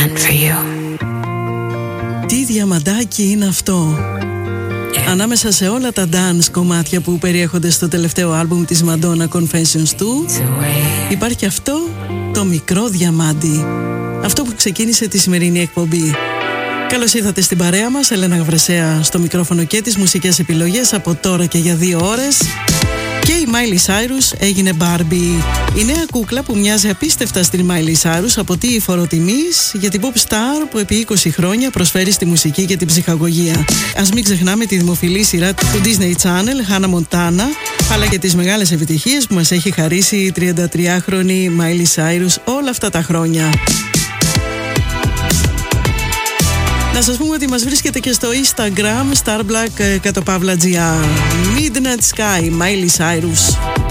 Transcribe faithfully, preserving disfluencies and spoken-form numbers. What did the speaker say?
meant for you. Τι διαμαντάκι είναι αυτό. Ανάμεσα σε όλα τα dance κομμάτια που περιέχονται στο τελευταίο άλμπουμ της Madonna Confessions του, υπάρχει αυτό το μικρό διαμάντι. Αυτό που ξεκίνησε τη σημερινή εκπομπή. Καλώς ήρθατε στην παρέα μας, Έλενα Γαβρεσέα στο μικρόφωνο και τις μουσικές επιλογές από τώρα και για δύο ώρες. Και η Miley Cyrus έγινε Barbie. Η νέα κούκλα που μοιάζει απίστευτα στην Miley Cyrus αποτείει φοροτιμής για την pop star που επί είκοσι χρόνια προσφέρει στη μουσική και την ψυχαγωγία. Ας μην ξεχνάμε τη δημοφιλή σειρά του Disney Channel, Hannah Montana, αλλά και τις μεγάλες επιτυχίες που μας έχει χαρίσει η τριαντατριάχρονη Miley Cyrus όλα αυτά τα χρόνια. Να σας πούμε ότι μας βρίσκεται και στο Instagram Starblack κατ' ο Παύλα τζι αρ. Midnight Sky, Miley Cyrus.